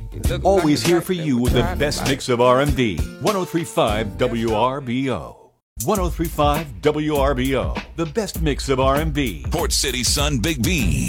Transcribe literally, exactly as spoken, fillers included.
Always here for you with the best mix of R and B. one oh three point five W R B O. one oh three point five W R B O. The best mix of R and B. Port City Sun Big B.